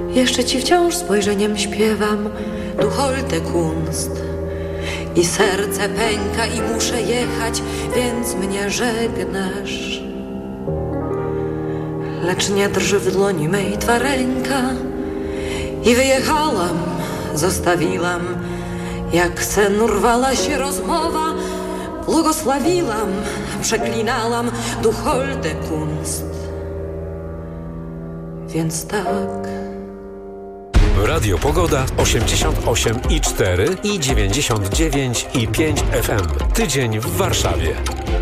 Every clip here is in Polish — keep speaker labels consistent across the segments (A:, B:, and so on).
A: Jeszcze ci wciąż spojrzeniem śpiewam Du holte Kunst. I serce pęka i muszę jechać, więc mnie żegnasz. Lecz nie drży w dłoni mej twa ręka. I wyjechałam, zostawiłam, jak sen urwała się rozmowa. Błogosławiłam, przeklinałam Du holte Kunst. Więc tak.
B: Radio Pogoda 88,4 i 99,5 FM. Tydzień w Warszawie.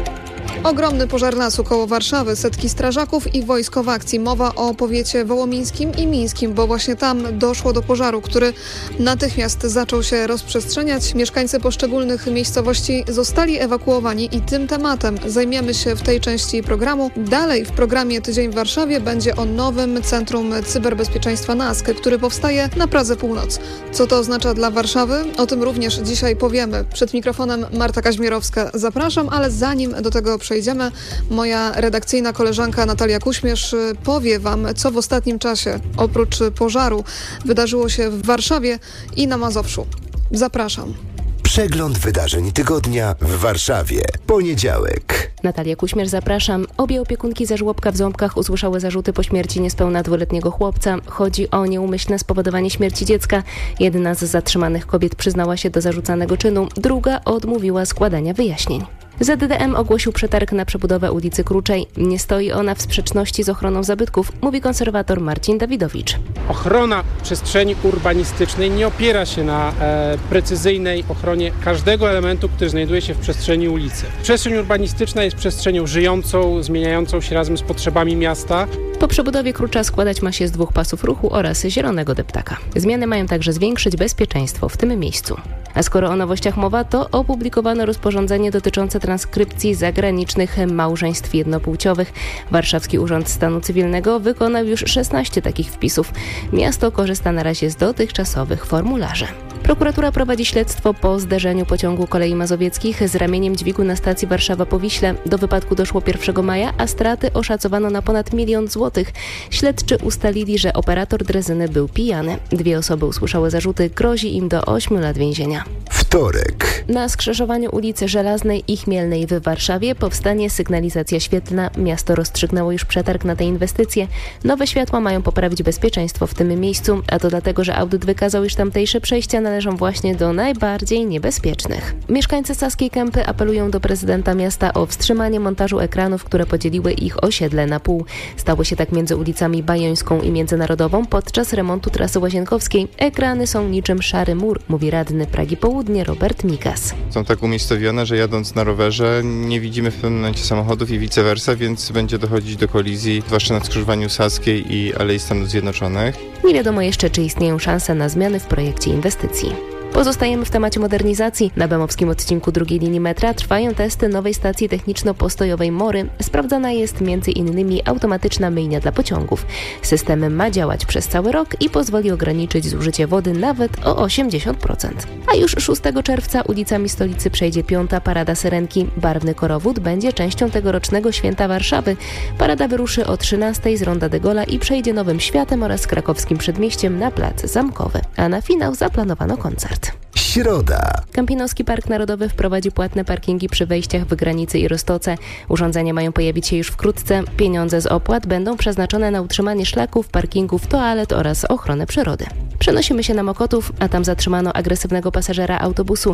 C: Ogromny pożar lasu koło Warszawy, setki strażaków i wojsko w akcji. Mowa o powiecie wołomińskim i mińskim, bo właśnie tam doszło do pożaru, który natychmiast zaczął się rozprzestrzeniać. Mieszkańcy poszczególnych miejscowości zostali ewakuowani i tym tematem zajmiemy się w tej części programu. Dalej w programie Tydzień w Warszawie będzie o nowym Centrum Cyberbezpieczeństwa NASK, który powstaje na Pradze Północ. Co to oznacza dla Warszawy? O tym również dzisiaj powiemy. Przed mikrofonem Marta Kaźmierowska. Zapraszam, ale zanim do tego przejdziemy, moja redakcyjna koleżanka Natalia Kuśmierz powie Wam, co w ostatnim czasie, oprócz pożaru, wydarzyło się w Warszawie i na Mazowszu. Zapraszam.
D: Przegląd wydarzeń tygodnia w Warszawie. Poniedziałek.
E: Natalia Kuśmierz, zapraszam. Obie opiekunki ze żłobka w Ząbkach usłyszały zarzuty po śmierci niespełna 2-letniego chłopca. Chodzi o nieumyślne spowodowanie śmierci dziecka. Jedna z zatrzymanych kobiet przyznała się do zarzucanego czynu, druga odmówiła składania wyjaśnień. ZDM ogłosił przetarg na przebudowę ulicy Kruczej. Nie stoi ona w sprzeczności z ochroną zabytków, mówi konserwator Marcin Dawidowicz.
F: Ochrona przestrzeni urbanistycznej nie opiera się na precyzyjnej ochronie każdego elementu, który znajduje się w przestrzeni ulicy. Przestrzeń urbanistyczna jest przestrzenią żyjącą, zmieniającą się razem z potrzebami miasta.
E: Po przebudowie Krucza składać ma się z 2 pasów ruchu oraz zielonego deptaka. Zmiany mają także zwiększyć bezpieczeństwo w tym miejscu. A skoro o nowościach mowa, to opublikowano rozporządzenie dotyczące transkrypcji zagranicznych małżeństw jednopłciowych. Warszawski Urząd Stanu Cywilnego wykonał już 16 takich wpisów. Miasto korzysta na razie z dotychczasowych formularzy. Prokuratura prowadzi śledztwo po zderzeniu pociągu kolei mazowieckich z ramieniem dźwigu na stacji Warszawa-Powiśle. Do wypadku doszło 1 maja, a straty oszacowano na ponad 1 000 000 złotych. Śledczy ustalili, że operator drezyny był pijany. 2 osoby usłyszały zarzuty, grozi im do 8 lat więzienia.
D: Wtorek.
E: Na skrzyżowaniu ulicy Żelaznej i Chmielnej w Warszawie powstanie sygnalizacja świetlna. Miasto rozstrzygnęło już przetarg na tę inwestycję. Nowe światła mają poprawić bezpieczeństwo w tym miejscu, a to dlatego, że audyt wykazał, iż tamtejsze przejścia należą właśnie do najbardziej niebezpiecznych. Mieszkańcy Saskiej Kępy apelują do prezydenta miasta o wstrzymanie montażu ekranów, które podzieliły ich osiedle na pół. Stało się tak między ulicami Bajońską i Międzynarodową podczas remontu trasy Łazienkowskiej. Ekrany są niczym szary mur, mówi radny Pragi Południe Robert Mikas.
G: Są tak umiejscowione, że jadąc na rowerze nie widzimy w pewnym momencie samochodów i vice versa, więc będzie dochodzić do kolizji, zwłaszcza na skrzyżowaniu Saskiej i Alei Stanów Zjednoczonych.
E: Nie wiadomo jeszcze, czy istnieją szanse na zmiany w projekcie inwestycji. Pozostajemy w temacie modernizacji. Na bemowskim odcinku 2. linii metra trwają testy nowej stacji techniczno-postojowej Mory. Sprawdzana jest m.in. automatyczna myjnia dla pociągów. System ma działać przez cały rok i pozwoli ograniczyć zużycie wody nawet o 80%. A już 6 czerwca ulicami stolicy przejdzie 5. Parada Syrenki. Barwny korowód będzie częścią tegorocznego Święta Warszawy. Parada wyruszy o 13 z Ronda de Gola i przejdzie Nowym Światem oraz krakowskim Przedmieściem na Plac Zamkowy. A na finał zaplanowano koncert.
D: Środa.
E: Kampinoski Park Narodowy wprowadzi płatne parkingi przy wejściach w Granicy i Roztoce. Urządzenia mają pojawić się już wkrótce. Pieniądze z opłat będą przeznaczone na utrzymanie szlaków, parkingów, toalet oraz ochronę przyrody. Przenosimy się na Mokotów, a tam zatrzymano agresywnego pasażera autobusu.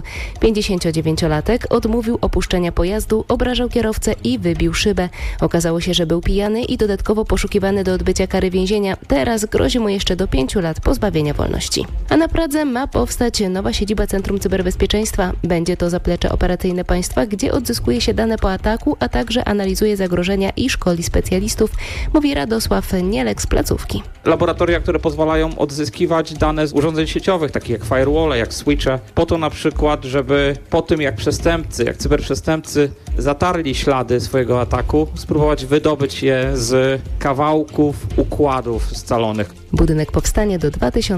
E: 59-latek odmówił opuszczenia pojazdu, obrażał kierowcę i wybił szybę. Okazało się, że był pijany i dodatkowo poszukiwany do odbycia kary więzienia. Teraz grozi mu jeszcze do 5 lat pozbawienia wolności. A na Pradze ma powstać nowa siedziba Centrum Cyberbezpieczeństwa. Będzie to zaplecze operacyjne państwa, gdzie odzyskuje się dane po ataku, a także analizuje zagrożenia i szkoli specjalistów, mówi Radosław Nielek z placówki.
H: Laboratoria, które pozwalają odzyskiwać dane z urządzeń sieciowych, takich jak firewall, jak switche, po to na przykład, żeby po tym jak cyberprzestępcy zatarli ślady swojego ataku, spróbować wydobyć je z kawałków układów scalonych.
E: Budynek powstanie do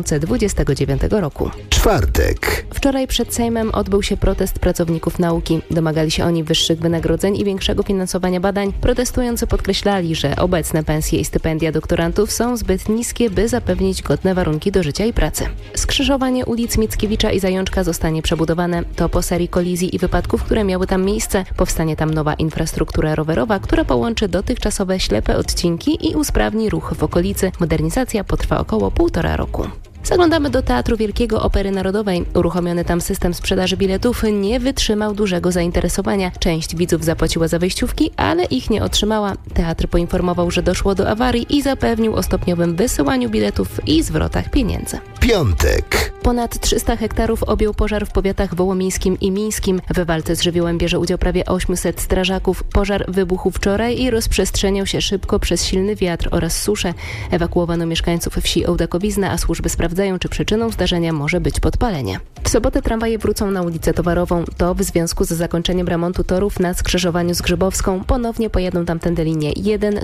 E: 2029 roku.
D: Czwartek.
E: Wczoraj przed Sejmem odbył się protest pracowników nauki. Domagali się oni wyższych wynagrodzeń i większego finansowania badań. Protestujący podkreślali, że obecne pensje i stypendia doktorantów są zbyt niskie, by zapewnić godne warunki do życia i pracy. Skrzyżowanie ulic Mickiewicza i Zajączka zostanie przebudowane. To po serii kolizji i wypadków, które miały tam miejsce. Powstanie tam nowa infrastruktura rowerowa, która połączy dotychczasowe ślepe odcinki i usprawni ruch w okolicy. Modernizacja potrwa około 1,5 roku. Zaglądamy do Teatru Wielkiego Opery Narodowej. Uruchomiony tam system sprzedaży biletów nie wytrzymał dużego zainteresowania. Część widzów zapłaciła za wejściówki, ale ich nie otrzymała. Teatr poinformował, że doszło do awarii i zapewnił o stopniowym wysyłaniu biletów i zwrotach pieniędzy.
D: Piątek.
E: Ponad 300 hektarów objął pożar w powiatach wołomińskim i mińskim. W walce z żywiołem bierze udział prawie 800 strażaków. Pożar wybuchł wczoraj i rozprzestrzeniał się szybko przez silny wiatr oraz suszę. Ewakuowano mieszkańców wsi Ołdakowizna, a służby sprawdzają, czy przyczyną zdarzenia może być podpalenie. W sobotę tramwaje wrócą na ulicę Towarową. To w związku z zakończeniem remontu torów na skrzyżowaniu z Grzybowską. Ponownie pojadą tamtędy linie 1,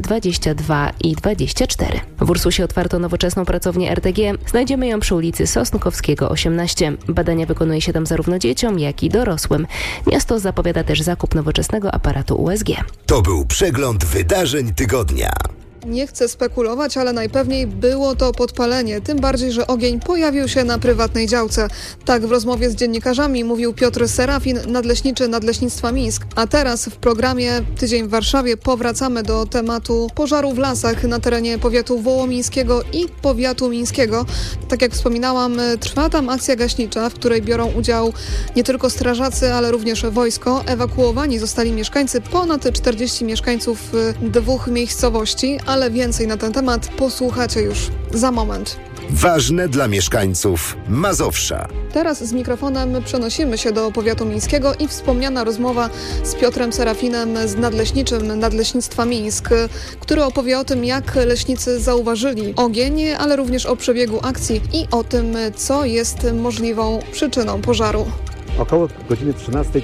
E: 22 i 24. W Ursusie otwarto nowoczesną pracownię RTG. Znajdziemy ją przy ulicy Sosnkowskiego 18. Badania wykonuje się tam zarówno dzieciom, jak i dorosłym. Miasto zapowiada też zakup nowoczesnego aparatu USG.
D: To był przegląd wydarzeń tygodnia.
C: Nie chcę spekulować, ale najpewniej było to podpalenie, tym bardziej, że ogień pojawił się na prywatnej działce. Tak w rozmowie z dziennikarzami mówił Piotr Serafin, nadleśniczy Nadleśnictwa Mińsk. A teraz w programie Tydzień w Warszawie powracamy do tematu pożaru w lasach na terenie powiatu wołomińskiego i powiatu mińskiego. Tak jak wspominałam, trwa tam akcja gaśnicza, w której biorą udział nie tylko strażacy, ale również wojsko. Ewakuowani zostali mieszkańcy, ponad 40 mieszkańców 2 miejscowości, ale więcej na ten temat posłuchacie już za moment.
D: Ważne dla mieszkańców Mazowsza.
C: Teraz z mikrofonem przenosimy się do powiatu mińskiego i wspomniana rozmowa z Piotrem Serafinem, z nadleśniczym Nadleśnictwa Mińsk, który opowie o tym, jak leśnicy zauważyli ogień, ale również o przebiegu akcji i o tym, co jest możliwą przyczyną pożaru.
I: Około godziny 13:30,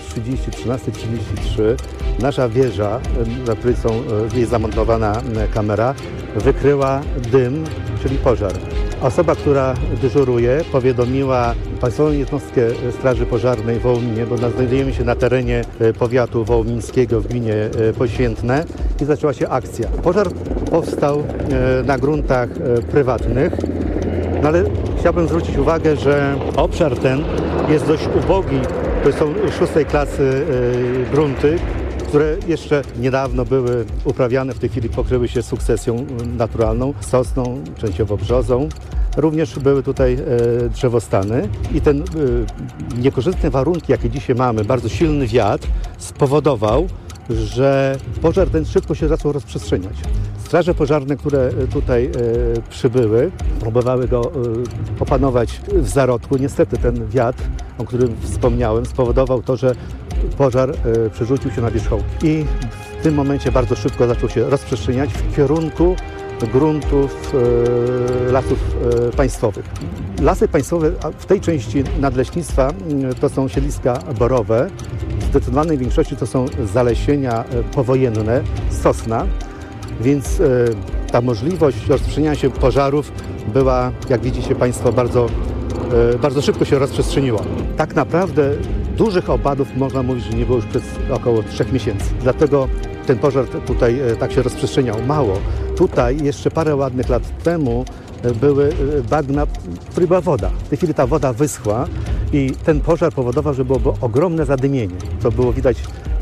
I: 13:33 nasza wieża, na której jest zamontowana kamera, wykryła dym, czyli pożar. Osoba, która dyżuruje, powiadomiła Państwową Jednostkę Straży Pożarnej w Wołominie, bo znajdujemy się na terenie powiatu wołomińskiego w gminie Poświętne i zaczęła się akcja. Pożar powstał na gruntach prywatnych, no ale chciałbym zwrócić uwagę, że obszar ten jest dość ubogi. To są 6. klasy grunty, które jeszcze niedawno były uprawiane, w tej chwili pokryły się sukcesją naturalną, sosną, częściowo brzozą. Również były tutaj drzewostany i ten niekorzystne warunki, jakie dzisiaj mamy, bardzo silny wiatr, spowodował, że pożar ten szybko się zaczął rozprzestrzeniać. Straże pożarne, które tutaj przybyły, próbowały go opanować w zarodku. Niestety ten wiatr, o którym wspomniałem, spowodował to, że pożar przerzucił się na wierzchołki. I w tym momencie bardzo szybko zaczął się rozprzestrzeniać w kierunku gruntów lasów państwowych. Lasy państwowe w tej części nadleśnictwa to są siedliska borowe. W zdecydowanej większości to są zalesienia powojenne, sosna. Więc ta możliwość rozprzestrzeniania się pożarów była, jak widzicie Państwo, bardzo szybko się rozprzestrzeniła. Tak naprawdę dużych opadów można mówić, że nie było już przez około 3 miesięcy. Dlatego ten pożar tutaj tak się rozprzestrzeniał. Mało. Tutaj jeszcze parę ładnych lat temu były bagna, w których była woda. W tej chwili ta woda wyschła i ten pożar powodował, że było ogromne zadymienie. To było widać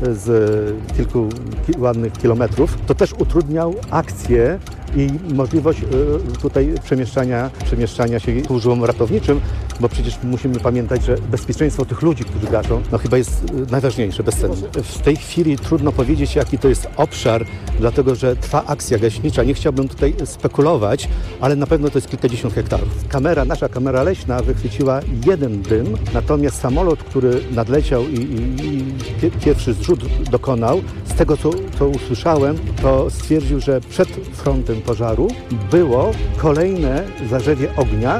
I: z kilku ładnych kilometrów. To też utrudniał akcję i możliwość tutaj przemieszczania się służbom ratowniczym, bo przecież musimy pamiętać, że bezpieczeństwo tych ludzi, którzy gaszą, no chyba jest najważniejsze, bezcenne. W tej chwili trudno powiedzieć, jaki to jest obszar, dlatego że trwa akcja gaśnicza. Nie chciałbym tutaj spekulować, ale na pewno to jest kilkadziesiąt hektarów. Nasza kamera leśna wychwyciła jeden dym, natomiast samolot, który nadleciał i pierwszy zrzut dokonał, z tego co usłyszałem, to stwierdził, że przed frontem pożaru było kolejne zarzewie ognia,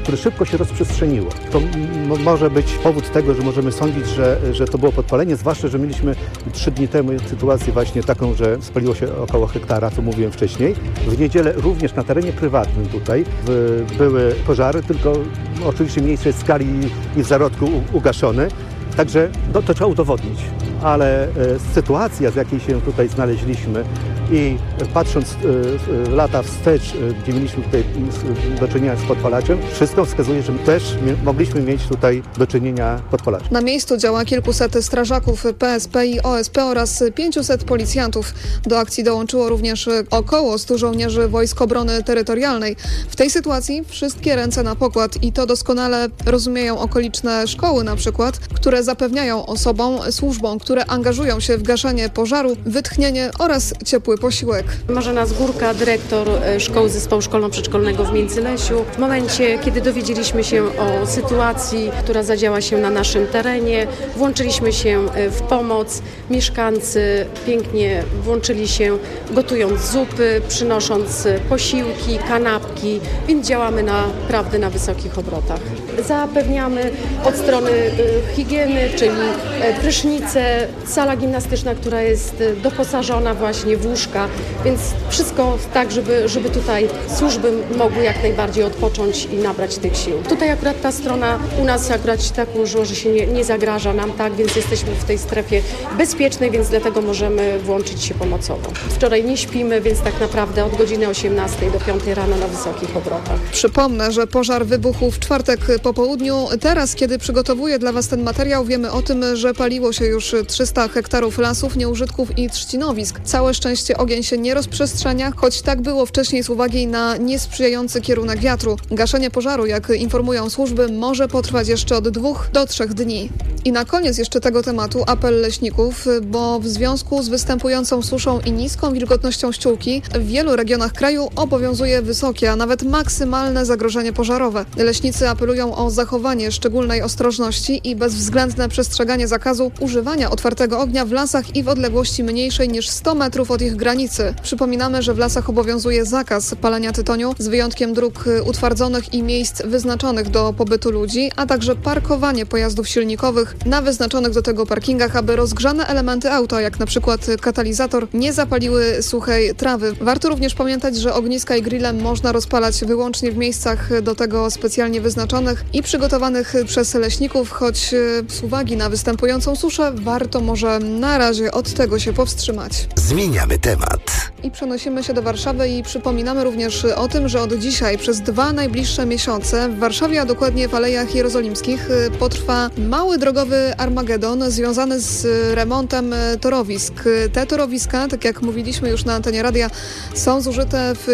I: które szybko się rozprzestrzeniło. To może być powód tego, że możemy sądzić, że to było podpalenie, zwłaszcza, że mieliśmy 3 dni temu sytuację właśnie taką, że spaliło się około hektara, co mówiłem wcześniej. W niedzielę również na terenie prywatnym tutaj były pożary, tylko oczywiście miejsce jest w skali i w zarodku ugaszone. Także to trzeba udowodnić, ale sytuacja, z jakiej się tutaj znaleźliśmy i patrząc lata wstecz, gdzie mieliśmy tutaj do czynienia z podpalaczem, wszystko wskazuje, że też mogliśmy mieć tutaj do czynienia podpalaczem.
C: Na miejscu działa kilkuset strażaków PSP i OSP oraz 500 policjantów. Do akcji dołączyło również około 100 żołnierzy Wojsk Obrony Terytorialnej. W tej sytuacji wszystkie ręce na pokład i to doskonale rozumieją okoliczne szkoły na przykład, które zapewniają osobom, służbom, które angażują się w gaszenie pożaru, wytchnienie oraz ciepły posiłek.
J: Marzena Zgórka, dyrektor Szkoły Zespołu Szkolno-Przedszkolnego w Międzylesiu. W momencie, kiedy dowiedzieliśmy się o sytuacji, która zadziała się na naszym terenie, włączyliśmy się w pomoc. Mieszkańcy pięknie włączyli się, gotując zupy, przynosząc posiłki, kanapki, więc działamy naprawdę na wysokich obrotach. Zapewniamy od strony higieny, czyli prysznice, sala gimnastyczna, która jest doposażona właśnie w łóżka, więc wszystko tak, żeby tutaj służby mogły jak najbardziej odpocząć i nabrać tych sił. Tutaj akurat ta strona u nas akurat tak ułożyło, że się nie zagraża nam, tak, więc jesteśmy w tej strefie bezpiecznej, więc dlatego możemy włączyć się pomocowo. Wczoraj nie śpimy, więc tak naprawdę od godziny 18 do 5 rano na wysokich obrotach.
C: Przypomnę, że pożar wybuchł w czwartek po południu. Teraz, kiedy przygotowuję dla Was ten materiał, wiemy o tym, że paliło się już 300 hektarów lasów, nieużytków i trzcinowisk. Całe szczęście ogień się nie rozprzestrzenia, choć tak było wcześniej z uwagi na niesprzyjający kierunek wiatru. Gaszenie pożaru, jak informują służby, może potrwać jeszcze od 2 do 3 dni. I na koniec jeszcze tego tematu apel leśników, bo w związku z występującą suszą i niską wilgotnością ściółki w wielu regionach kraju obowiązuje wysokie, a nawet maksymalne zagrożenie pożarowe. Leśnicy apelują o zachowanie szczególnej ostrożności i bezwzględne przestrzeganie zakazu używania otwartego ognia w lasach i w odległości mniejszej niż 100 metrów od ich granicy. Przypominamy, że w lasach obowiązuje zakaz palenia tytoniu z wyjątkiem dróg utwardzonych i miejsc wyznaczonych do pobytu ludzi, a także parkowanie pojazdów silnikowych na wyznaczonych do tego parkingach, aby rozgrzane elementy auta, jak na przykład katalizator, nie zapaliły suchej trawy. Warto również pamiętać, że ogniska i grille można rozpalać wyłącznie w miejscach do tego specjalnie wyznaczonych i przygotowanych przez leśników, choć z uwagi na występującą suszę warto może na razie od tego się powstrzymać.
D: Zmieniamy temat.
C: I przenosimy się do Warszawy i przypominamy również o tym, że od dzisiaj przez 2 najbliższe miesiące w Warszawie, a dokładnie w Alejach Jerozolimskich, potrwa mały drogowy armagedon związany z remontem torowisk. Te torowiska, tak jak mówiliśmy już na antenie radia, są zużyte w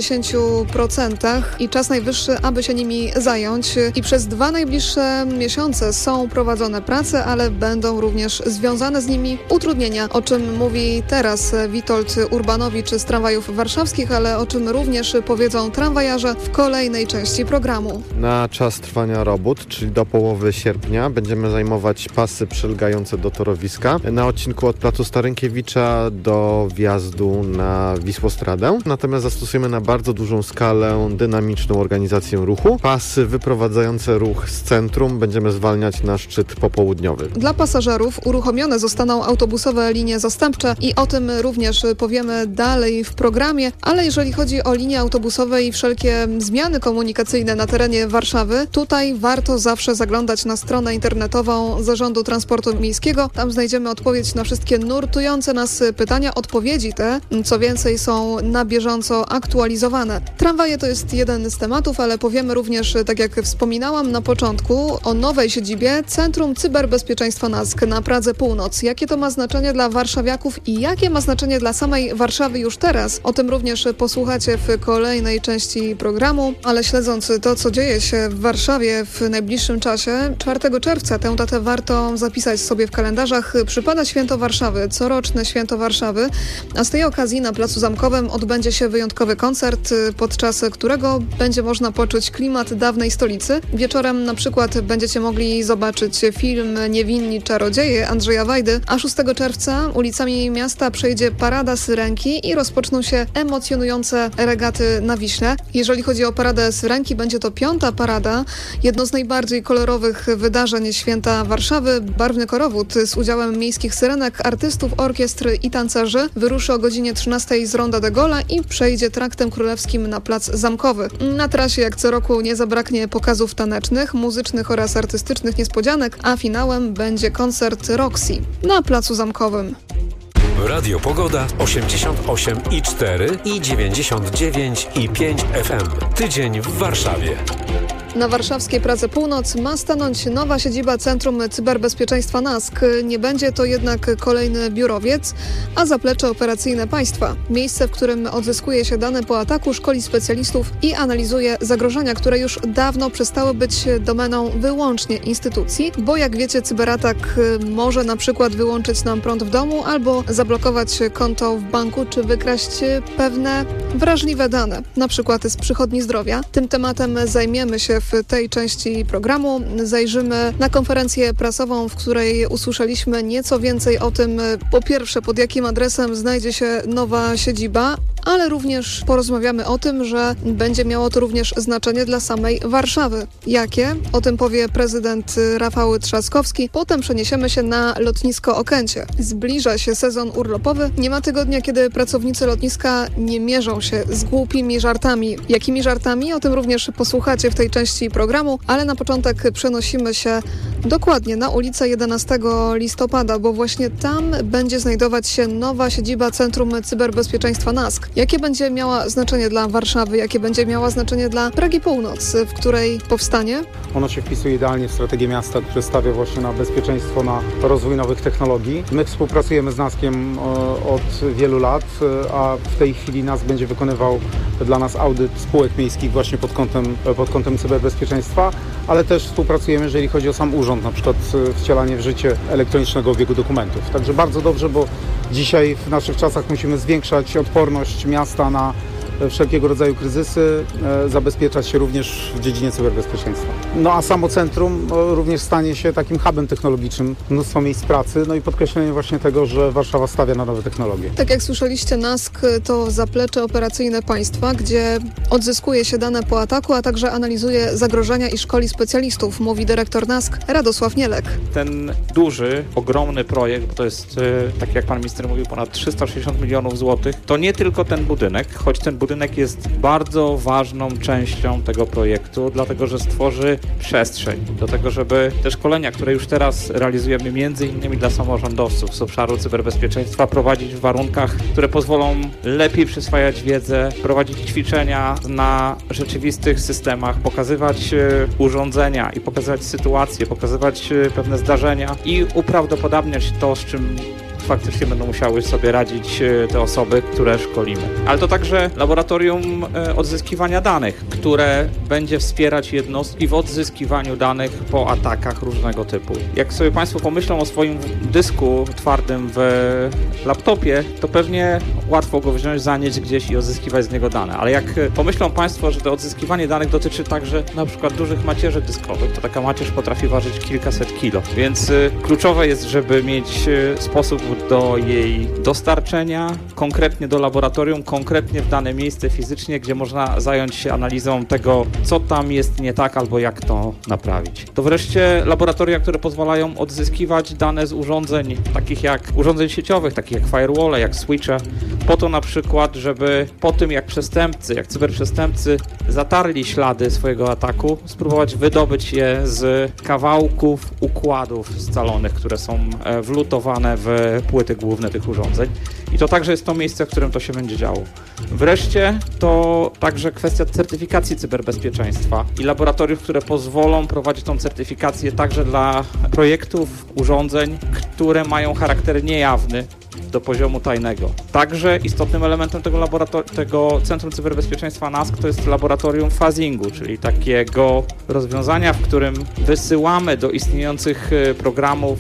C: 90% i czas najwyższy, aby się nimi zająć. I przez 2 najbliższe miesiące są prowadzone prace, ale będą również związane z nimi utrudnienia, o czym mówi teraz Witold Urbanowicz z Tramwajów Warszawskich, ale o czym również powiedzą tramwajarze w kolejnej części programu.
K: Na czas trwania robót, czyli do połowy sierpnia, będziemy zajmować pasy przylegające do torowiska na odcinku od placu Starynkiewicza do wjazdu na Wisłostradę. Natomiast zastosujemy na bardzo dużą skalę dynamiczną organizację ruchu. Pasy wyprowadzające ruch z centrum będziemy zwalniać na szczyt popołudniowy.
C: Dla pasażerów uruchomione zostaną autobusowe linie zastępcze i o tym również powiemy dalej w programie, ale jeżeli chodzi o linie autobusowe i wszelkie zmiany komunikacyjne na terenie Warszawy, tutaj warto zawsze zaglądać na stronę internetową Zarządu Transportu Miejskiego. Tam znajdziemy odpowiedź na wszystkie nurtujące nas pytania. Odpowiedzi te, co więcej, są na bieżąco aktualizowane. Tramwaje to jest jeden z tematów, ale powiemy również, tak jak wspominałam na początku, o nowej siedzibie Centrum Cyberbezpieczeństwa NASK na Pradze Północ. Jakie to ma znaczenie dla warszawiaków i jakie ma znaczenie dla samej Warszawy już teraz? O tym również posłuchacie w kolejnej części programu, ale śledząc to, co dzieje się w Warszawie w najbliższym czasie, 4 czerwca, tę datę warto zapisać sobie w kalendarzach, przypada Święto Warszawy, coroczne Święto Warszawy, a z tej okazji na Placu Zamkowym odbędzie się wyjątkowy koncert, podczas którego będzie można poczuć klimat dawnej stolicy. Wieczorem na przykład będziecie mogli zobaczyć film Niewinni Czarodzieje Andrzeja Wajdy, a 6 czerwca ulicami miasta przejdzie Parada Syrenki i rozpoczną się emocjonujące regaty na Wiśle. Jeżeli chodzi o paradę Syrenki, będzie to 5. parada, jedno z najbardziej kolorowych wydarzeń święta Warszawy. Barwny korowód z udziałem miejskich syrenek, artystów, orkiestr i tancerzy wyruszy o godzinie 13 z Ronda de Gola i przejdzie traktem królewskim na Plac Zamkowy. Na trasie jak co roku nie zabraknie pokazów tanecznych, muzycznych oraz artystycznych niespodzianek, a finałem będzie koncert Roxy na Placu Zamkowym.
B: Radio Pogoda 88,4 i 99,5 FM. Tydzień w Warszawie.
C: Na warszawskiej Pradze Północ ma stanąć nowa siedziba Centrum Cyberbezpieczeństwa NASK. Nie będzie to jednak kolejny biurowiec, a zaplecze operacyjne państwa. Miejsce, w którym odzyskuje się dane po ataku, szkoli specjalistów i analizuje zagrożenia, które już dawno przestały być domeną wyłącznie instytucji, bo jak wiecie, cyberatak może na przykład wyłączyć nam prąd w domu albo zablokować konto w banku, czy wykraść pewne wrażliwe dane, na przykład z przychodni zdrowia. Tym tematem zajmiemy się w tej części programu. Zajrzymy na konferencję prasową, w której usłyszeliśmy nieco więcej o tym, po pierwsze, pod jakim adresem znajdzie się nowa siedziba, ale również porozmawiamy o tym, że będzie miało to również znaczenie dla samej Warszawy. Jakie? O tym powie prezydent Rafał Trzaskowski. Potem przeniesiemy się na lotnisko Okęcie. Zbliża się sezon urlopowy. Nie ma tygodnia, kiedy pracownicy lotniska nie mierzą się z głupimi żartami. Jakimi żartami? O tym również posłuchacie w tej części programu, ale na początek przenosimy się dokładnie na ulicę 11 listopada, bo właśnie tam będzie znajdować się nowa siedziba Centrum Cyberbezpieczeństwa NASK. Jakie będzie miała znaczenie dla Warszawy, jakie będzie miała znaczenie dla Pragi Północ, w której powstanie?
L: Ono się wpisuje idealnie w strategię miasta, które stawia właśnie na bezpieczeństwo, na rozwój nowych technologii. My współpracujemy z NASK-iem od wielu lat, a w tej chwili NASK będzie wykonywał dla nas audyt spółek miejskich właśnie pod kątem cyberbezpieczeństwa, ale też współpracujemy, jeżeli chodzi o sam urząd, na przykład wcielanie w życie elektronicznego obiegu dokumentów. Także bardzo dobrze, bo dzisiaj w naszych czasach musimy zwiększać odporność miasta na wszelkiego rodzaju kryzysy, zabezpieczać się również w dziedzinie cyberbezpieczeństwa. No a samo centrum również stanie się takim hubem technologicznym, mnóstwo miejsc pracy, no i podkreślenie właśnie tego, że Warszawa stawia na nowe technologie.
C: Tak jak słyszeliście, NASK to zaplecze operacyjne państwa, gdzie odzyskuje się dane po ataku, a także analizuje zagrożenia i szkoli specjalistów, mówi dyrektor NASK Radosław Nielek.
H: Ten duży, ogromny projekt, bo to jest, tak jak pan minister mówił, ponad 360 milionów złotych, to nie tylko ten budynek, choć ten budynek jest bardzo ważną częścią tego projektu, dlatego że stworzy przestrzeń do tego, żeby te szkolenia, które już teraz realizujemy między innymi dla samorządowców z obszaru cyberbezpieczeństwa, prowadzić w warunkach, które pozwolą lepiej przyswajać wiedzę, prowadzić ćwiczenia na rzeczywistych systemach, pokazywać urządzenia i pokazywać sytuacje, pokazywać pewne zdarzenia i uprawdopodobniać to, z czym faktycznie będą musiały sobie radzić te osoby, które szkolimy. Ale to także laboratorium odzyskiwania danych, które będzie wspierać jednostki w odzyskiwaniu danych po atakach różnego typu. Jak sobie Państwo pomyślą o swoim dysku twardym w laptopie, to pewnie łatwo go wziąć, zanieść gdzieś i odzyskiwać z niego dane. Ale jak pomyślą Państwo, że to odzyskiwanie danych dotyczy także na przykład dużych macierzy dyskowych, to taka macierz potrafi ważyć kilkaset kilo. Więc kluczowe jest, żeby mieć sposób do jej dostarczenia, konkretnie do laboratorium, konkretnie w dane miejsce fizycznie, gdzie można zająć się analizą tego, co tam jest nie tak albo jak to naprawić. To wreszcie laboratoria, które pozwalają odzyskiwać dane z urządzeń, takich jak urządzeń sieciowych, takich jak firewall, jak switche, po to na przykład, żeby po tym jak cyberprzestępcy zatarli ślady swojego ataku, spróbować wydobyć je z kawałków układów scalonych, które są wlutowane w płyty główne tych urządzeń. I to także jest to miejsce, w którym to się będzie działo. Wreszcie to także kwestia certyfikacji cyberbezpieczeństwa i laboratoriów, które pozwolą prowadzić tą certyfikację także dla projektów, urządzeń, które mają charakter niejawny do poziomu tajnego. Także istotnym elementem tego Centrum Cyberbezpieczeństwa NASK to jest laboratorium fuzzingu, czyli takiego rozwiązania, w którym wysyłamy do istniejących programów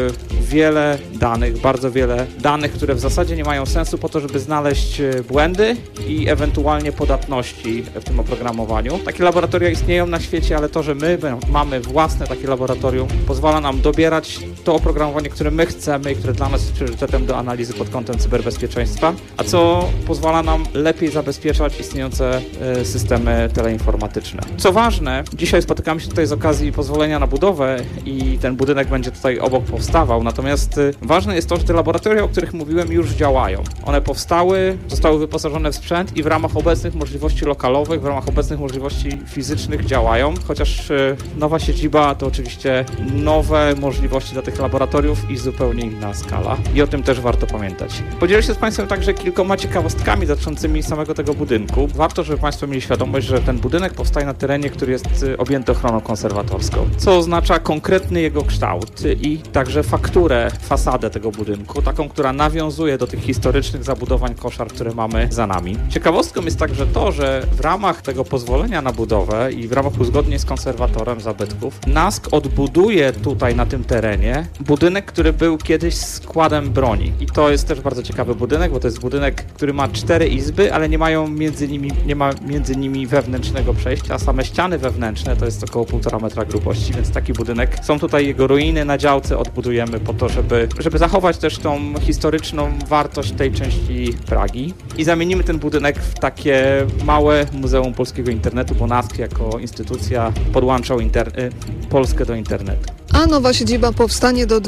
H: wiele danych, bardzo wiele danych, które w zasadzie nie mają sensu po to, żeby znaleźć błędy i ewentualnie podatności w tym oprogramowaniu. Takie laboratoria istnieją na świecie, ale to, że my mamy własne takie laboratorium, pozwala nam dobierać to oprogramowanie, które my chcemy i które dla nas jest priorytetem do analizy analizy pod kątem cyberbezpieczeństwa, a co pozwala nam lepiej zabezpieczać istniejące systemy teleinformatyczne. Co ważne, dzisiaj spotykamy się tutaj z okazji pozwolenia na budowę i ten budynek będzie tutaj obok powstawał, natomiast ważne jest to, że te laboratoria, o których mówiłem, już działają. One powstały, zostały wyposażone w sprzęt i w ramach obecnych możliwości lokalowych, w ramach obecnych możliwości fizycznych działają, chociaż nowa siedziba to oczywiście nowe możliwości dla tych laboratoriów i zupełnie inna skala. I o tym też warto pamiętać. Podzielę się z Państwem także kilkoma ciekawostkami dotyczącymi samego tego budynku. Warto, żeby Państwo mieli świadomość, że ten budynek powstaje na terenie, który jest objęty ochroną konserwatorską, co oznacza konkretny jego kształt i także fakturę, fasadę tego budynku, taką, która nawiązuje do tych historycznych zabudowań koszar, które mamy za nami. Ciekawostką jest także to, że w ramach tego pozwolenia na budowę i w ramach uzgodnień z konserwatorem zabytków NASK odbuduje tutaj na tym terenie budynek, który był kiedyś składem broni. I to jest też bardzo ciekawy budynek, bo to jest budynek, który ma 4 izby, ale nie ma między nimi wewnętrznego przejścia, a same ściany wewnętrzne to jest około 1,5 metra grubości, więc taki budynek. Są tutaj jego ruiny na działce, odbudujemy po to, żeby zachować też tą historyczną wartość tej części Pragi i zamienimy ten budynek w takie małe Muzeum Polskiego Internetu, bo NASK jako instytucja podłączał Polskę do internetu.
C: A nowa siedziba powstanie do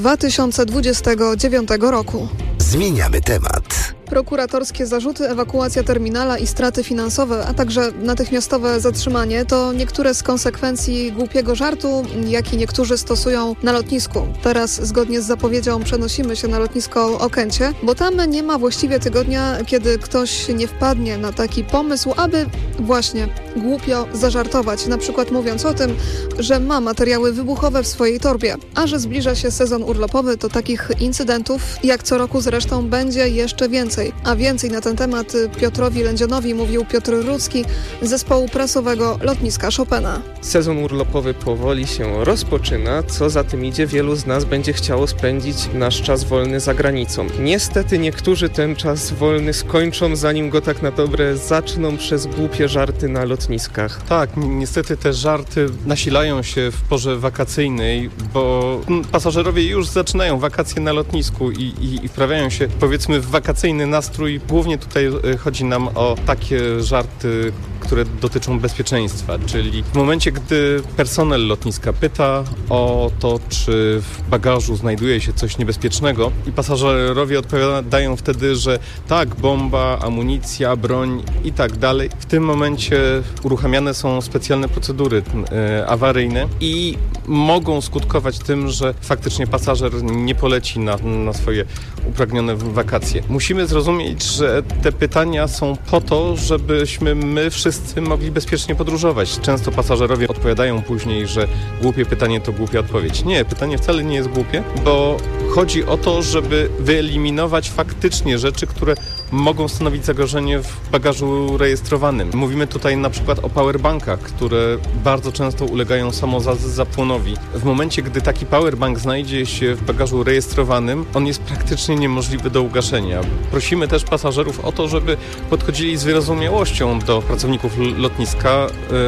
C: 2029 roku.
D: Zmieniamy temat.
C: Prokuratorskie zarzuty, ewakuacja terminala i straty finansowe, a także natychmiastowe zatrzymanie to niektóre z konsekwencji głupiego żartu, jaki niektórzy stosują na lotnisku. Teraz zgodnie z zapowiedzią przenosimy się na lotnisko Okęcie, bo tam nie ma właściwie tygodnia, kiedy ktoś nie wpadnie na taki pomysł, aby właśnie głupio zażartować, na przykład mówiąc o tym, że ma materiały wybuchowe w swojej torbie, a że zbliża się sezon urlopowy, to takich incydentów, jak co roku zresztą, będzie jeszcze więcej. A więcej na ten temat Piotrowi Lędzionowi mówił Piotr Rudzki z zespołu prasowego lotniska Chopina.
M: Sezon urlopowy powoli się rozpoczyna, co za tym idzie, wielu z nas będzie chciało spędzić nasz czas wolny za granicą. Niestety niektórzy ten czas wolny skończą, zanim go tak na dobre zaczną przez głupie żarty na lotniskach.
N: Tak, niestety te żarty nasilają się w porze wakacyjnej, bo pasażerowie już zaczynają wakacje na lotnisku i wprawiają się, powiedzmy, w wakacyjny nastrój. Głównie tutaj chodzi nam o takie żarty, które dotyczą bezpieczeństwa, czyli w momencie, gdy personel lotniska pyta o to, czy w bagażu znajduje się coś niebezpiecznego i pasażerowie odpowiadają wtedy, że tak, bomba, amunicja, broń i tak dalej. W tym momencie uruchamiane są specjalne procedury awaryjne i mogą skutkować tym, że faktycznie pasażer nie poleci na swoje upragnione wakacje. Musimy zrozumieć, że te pytania są po to, żebyśmy my wszyscy mogli bezpiecznie podróżować. Często pasażerowie odpowiadają później, że głupie pytanie to głupia odpowiedź. Nie, pytanie wcale nie jest głupie, bo chodzi o to, żeby wyeliminować faktycznie rzeczy, które mogą stanowić zagrożenie w bagażu rejestrowanym. Mówimy tutaj na przykład o powerbankach, które bardzo często ulegają samozapłonowi. W momencie, gdy taki powerbank znajdzie się w bagażu rejestrowanym, on jest praktycznie niemożliwy do ugaszenia. Prosimy też pasażerów o to, żeby podchodzili z wyrozumiałością do pracowników lotniska,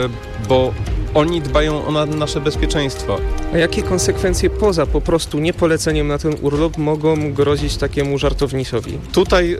N: bo oni dbają o nasze bezpieczeństwo.
M: A jakie konsekwencje poza po prostu niepoleceniem na ten urlop mogą grozić takiemu żartownisowi?
N: Tutaj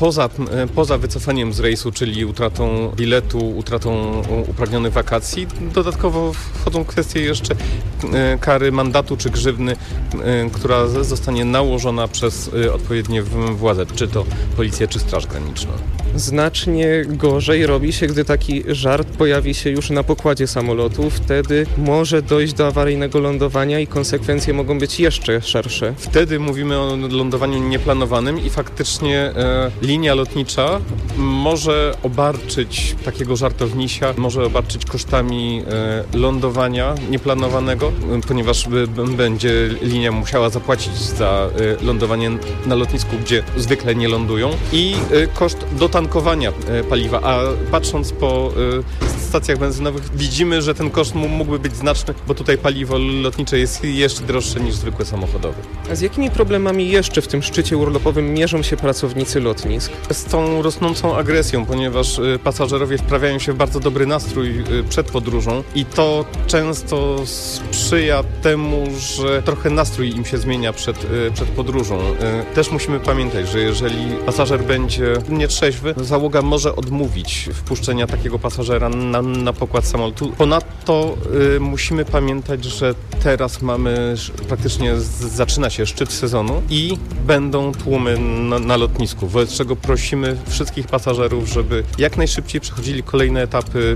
N: poza wycofaniem z rejsu, czyli utratą biletu, utratą upragnionych wakacji, dodatkowo wchodzą kwestie jeszcze kary mandatu czy grzywny, która zostanie nałożona przez odpowiednie władze, czy to policję, czy Straż Graniczną.
M: Znacznie gorzej robi się, gdy taki żart pojawi się już na pokładzie samolotu. Wtedy może dojść do awaryjnego lądowania i konsekwencje mogą być jeszcze szersze.
N: Wtedy mówimy o lądowaniu nieplanowanym i faktycznie linia lotnicza może obarczyć takiego żartownisia, może obarczyć kosztami lądowania nieplanowanego, ponieważ będzie linia musiała zapłacić za lądowanie na lotnisku, gdzie zwykle nie lądują, i koszt dotacji tankowania paliwa, a patrząc po stacjach benzynowych widzimy, że ten koszt mógłby być znaczny, bo tutaj paliwo lotnicze jest jeszcze droższe niż zwykłe samochodowe.
M: A z jakimi problemami jeszcze w tym szczycie urlopowym mierzą się pracownicy lotnisk?
N: Z tą rosnącą agresją, ponieważ pasażerowie wprawiają się w bardzo dobry nastrój przed podróżą i to często sprzyja temu, że trochę nastrój im się zmienia przed podróżą. Też musimy pamiętać, że jeżeli pasażer będzie nietrzeźwy, załoga może odmówić wpuszczenia takiego pasażera na pokład samolotu. Ponadto musimy pamiętać, że teraz praktycznie zaczyna się szczyt sezonu i będą tłumy na lotnisku, wobec czego prosimy wszystkich pasażerów, żeby jak najszybciej przechodzili kolejne etapy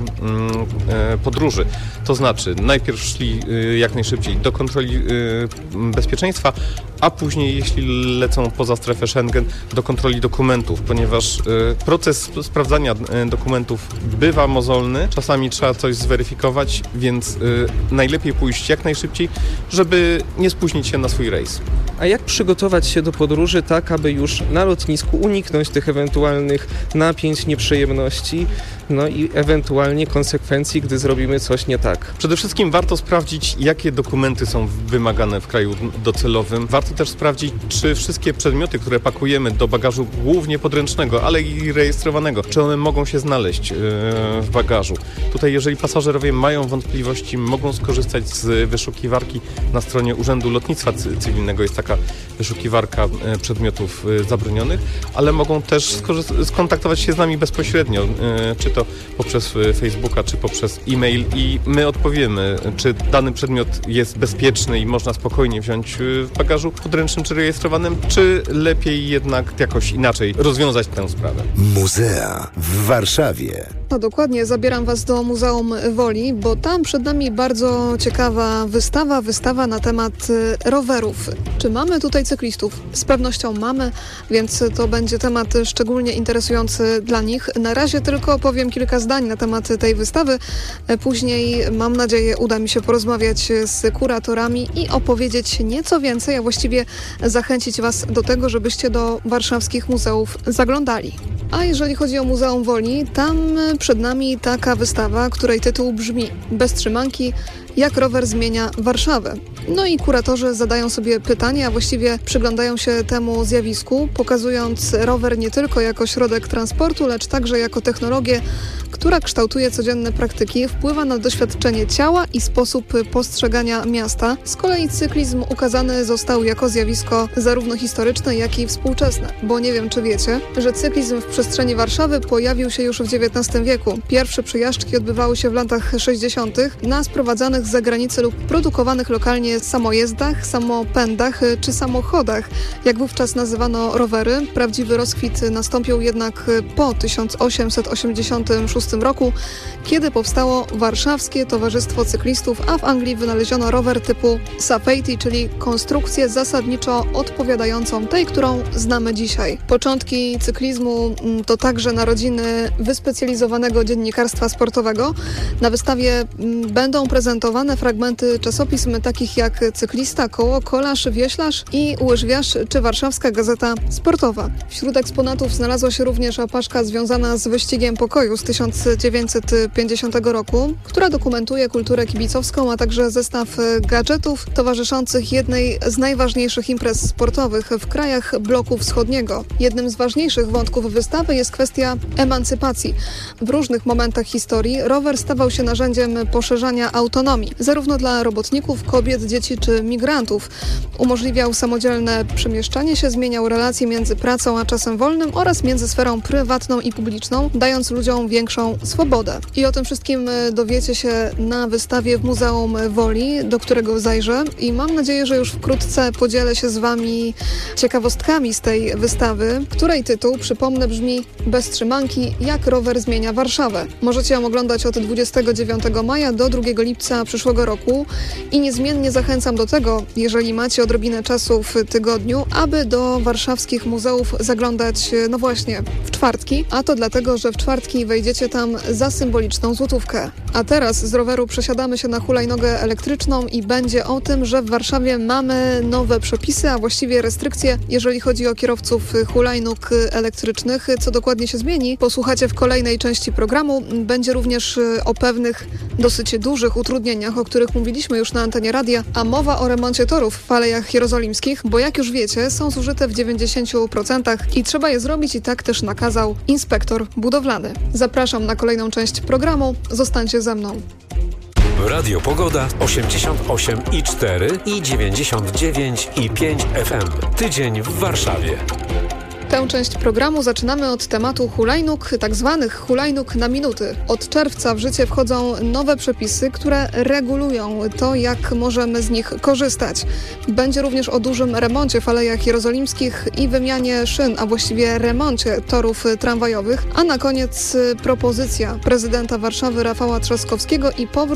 N: podróży. To znaczy najpierw szli jak najszybciej do kontroli bezpieczeństwa, a później, jeśli lecą poza strefę Schengen, do kontroli dokumentów, ponieważ proces sprawdzania dokumentów bywa mozolny, czasami trzeba coś zweryfikować, więc najlepiej pójść jak najszybciej, żeby nie spóźnić się na swój rejs.
M: A jak przygotować się do podróży tak, aby już na lotnisku uniknąć tych ewentualnych napięć, nieprzyjemności, no i ewentualnie konsekwencji, gdy zrobimy coś nie tak?
N: Przede wszystkim warto sprawdzić, jakie dokumenty są wymagane w kraju docelowym. Warto też sprawdzić, czy wszystkie przedmioty, które pakujemy do bagażu głównie podręcznego, ale i rejestrowanego, czy one mogą się znaleźć w bagażu. Tutaj, jeżeli pasażerowie mają wątpliwości, mogą skorzystać z wyszukiwarki na stronie Urzędu Lotnictwa Cywilnego. Jest taka wyszukiwarka przedmiotów zabronionych, ale mogą też skontaktować się z nami bezpośrednio, czy to poprzez Facebooka, czy poprzez e-mail i my odpowiemy, czy dany przedmiot jest bezpieczny i można spokojnie wziąć w bagażu podręcznym czy rejestrowanym, czy lepiej jednak jakoś inaczej rozwiązać tę sprawę.
D: Muzea w Warszawie.
C: No dokładnie, zabieram Was do Muzeum Woli, bo tam przed nami bardzo ciekawa wystawa na temat rowerów. Czy mamy tutaj cyklistów? Z pewnością mamy, więc to będzie temat szczególnie interesujący dla nich. Na razie tylko powiem kilka zdań na temat tej wystawy. Później, mam nadzieję, uda mi się porozmawiać z kuratorami i opowiedzieć nieco więcej, a właściwie zachęcić Was do tego, żebyście do warszawskich muzeów zaglądali. A jeżeli chodzi o Muzeum Woli, tam przed nami taka wystawa, której tytuł brzmi Bez trzymanki, jak rower zmienia Warszawę. No i kuratorzy zadają sobie pytania, a właściwie przyglądają się temu zjawisku, pokazując rower nie tylko jako środek transportu, lecz także jako technologię, która kształtuje codzienne praktyki, wpływa na doświadczenie ciała i sposób postrzegania miasta. Z kolei cyklizm ukazany został jako zjawisko zarówno historyczne, jak i współczesne. Bo nie wiem, czy wiecie, że cyklizm w przestrzeni Warszawy pojawił się już w XIX wieku. Pierwsze przejażdżki odbywały się w latach 60. na sprowadzanych z zagranicy lub produkowanych lokalnie samojezdach, samopędach czy samochodach, jak wówczas nazywano rowery. Prawdziwy rozkwit nastąpił jednak po 1886 roku, kiedy powstało Warszawskie Towarzystwo Cyklistów, a w Anglii wynaleziono rower typu Safety, czyli konstrukcję zasadniczo odpowiadającą tej, którą znamy dzisiaj. Początki cyklizmu to także narodziny wyspecjalizowanego dziennikarstwa sportowego. Na wystawie będą prezentowane fragmenty czasopism takich jak Cyklista, Koło, Kolarz, Wioślarz i Łyżwiarz czy Warszawska Gazeta Sportowa. Wśród eksponatów znalazła się również apaszka związana z wyścigiem pokoju z 1950 roku, która dokumentuje kulturę kibicowską, a także zestaw gadżetów towarzyszących jednej z najważniejszych imprez sportowych w krajach bloku wschodniego. Jednym z ważniejszych wątków wystawy jest kwestia emancypacji. W różnych momentach historii rower stawał się narzędziem poszerzania autonomii, zarówno dla robotników, kobiet, dzieci czy migrantów. Umożliwiał samodzielne przemieszczanie się, zmieniał relacje między pracą a czasem wolnym oraz między sferą prywatną i publiczną, dając ludziom większą swobodę. I o tym wszystkim dowiecie się na wystawie w Muzeum Woli, do którego zajrzę i mam nadzieję, że już wkrótce podzielę się z Wami ciekawostkami z tej wystawy, której tytuł, przypomnę, brzmi Bez trzymanki, jak rower zmienia Warszawę. Możecie ją oglądać od 29 maja do 2 lipca przyszłego roku i niezmiennie zachęcam do tego, jeżeli macie odrobinę czasu w tygodniu, aby do warszawskich muzeów zaglądać, no właśnie, w czwartki, a to dlatego, że w czwartki wejdziecie tam za symboliczną złotówkę. A teraz z roweru przesiadamy się na hulajnogę elektryczną i będzie o tym, że w Warszawie mamy nowe przepisy, a właściwie restrykcje, jeżeli chodzi o kierowców hulajnóg elektrycznych. Co dokładnie się zmieni, posłuchacie w kolejnej części programu. Będzie również o pewnych dosyć dużych utrudnieniach, o których mówiliśmy już na antenie radia, a mowa o remoncie torów w Alejach Jerozolimskich, bo jak już wiecie, są zużyte w 90% i trzeba je zrobić i tak też nakazał inspektor budowlany. Zapraszam na kolejną część programu. Zostańcie ze mną.
B: Radio Pogoda 88,4 i 99,5 FM. Tydzień w Warszawie.
C: Tę część programu zaczynamy od tematu hulajnóg, tak zwanych hulajnóg na minuty. Od czerwca w życie wchodzą nowe przepisy, które regulują to, jak możemy z nich korzystać. Będzie również o dużym remoncie w Alejach Jerozolimskich i wymianie szyn, a właściwie remoncie torów tramwajowych. A na koniec propozycja prezydenta Warszawy Rafała Trzaskowskiego i powrót